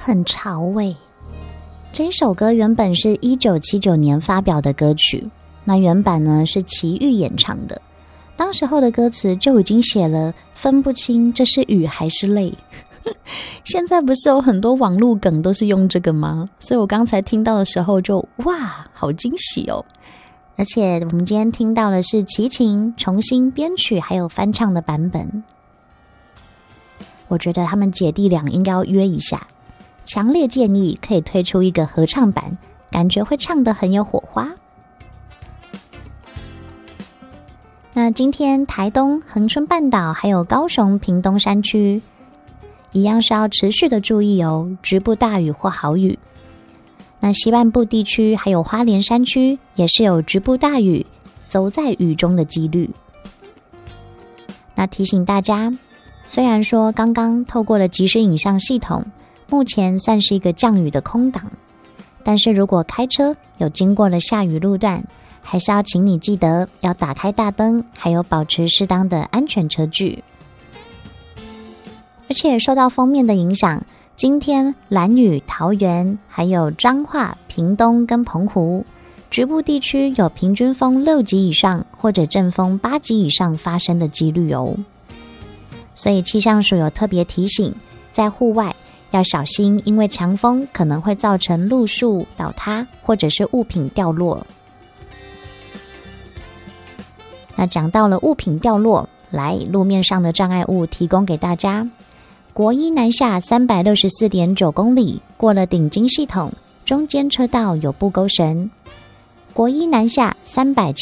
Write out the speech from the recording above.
很潮味。这首歌原本是1979年发表的歌曲，那原版呢是齐豫演唱的，当时候的歌词就已经写了分不清这是雨还是泪。现在不是有很多网络梗都是用这个吗？所以我刚才听到的时候就哇，好惊喜哦！而且我们今天听到的是齐秦重新编曲还有翻唱的版本，我觉得他们姐弟俩应该要约一下，强烈建议可以推出一个合唱版，感觉会唱得很有火花。那今天台东、恒春半岛还有高雄、屏东山区一样是要持续的注意哦，局部大雨或豪雨。那西半部地区还有花莲山区也是有局部大雨，走在雨中的几率。那提醒大家，虽然说刚刚透过了即时影像系统，目前算是一个降雨的空档，但是如果开车有经过了下雨路段，还是要请你记得要打开大灯，还有保持适当的安全车距。而且受到锋面的影响，今天兰屿、桃园还有彰化、屏东跟澎湖局部地区有平均风6级以上或者阵风8级以上发生的几率哦。所以气象署有特别提醒，在户外要小心，因为强风可能会造成路树倒塌或者是物品掉落。那讲到了物品掉落，来路面上的障碍物提供给大家。国一南下 364.9 公里，过了顶金系统，中间车道有布沟绳。国一南下370